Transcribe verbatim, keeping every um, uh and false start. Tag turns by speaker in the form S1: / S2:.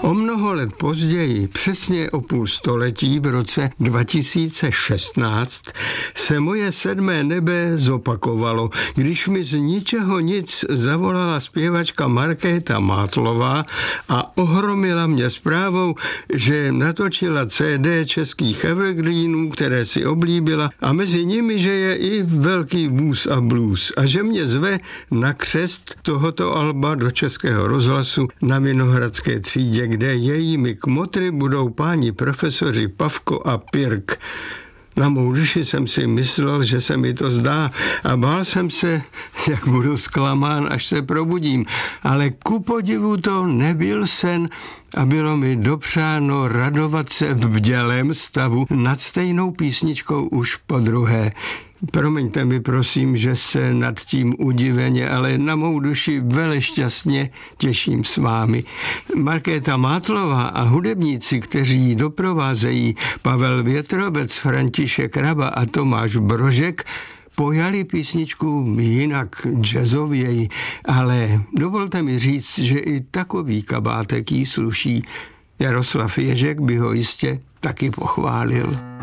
S1: O mnoho let později, přesně o půl století, v roce dva tisíce šestnáct, se moje sedmé nebe zopakovalo, když mi z ničeho nic zavolala zpěvačka Markéta Mátlová a ohromila mě zprávou, že natočila C D českých evergreenů, které si oblíbila, a mezi nimi, že je i Velký vůz a blues a že mě zve na křest tohoto alba do Českého rozhlasu na Vinohradské třídě, kde jejími kmotry budou páni profesoři Pavko a Pirk. Na mou duši jsem si myslel, že se mi to zdá a bál jsem se, jak budu zklamán, až se probudím. Ale ku podivu to nebyl sen a bylo mi dopřáno radovat se v bdělém stavu nad stejnou písničkou už podruhé. Promiňte mi prosím, že se nad tím udiveně, ale na mou duši velešťastně těším s vámi. Markéta Mátlová a hudebníci, kteří ji doprovázejí, Pavel Větrobec, František Raba a Tomáš Brožek, pojali písničku jinak jazzověji, ale dovolte mi říct, že i takový kabátek jí sluší. Jaroslav Ježek by ho jistě taky pochválil.